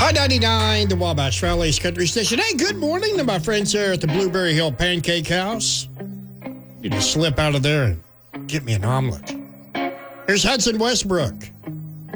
I-99, the Wabash Valley's country station. Hey, good morning to my friends here at the Blueberry Hill Pancake House. Need to slip out of there and get me an omelet. Here's Hudson Westbrook.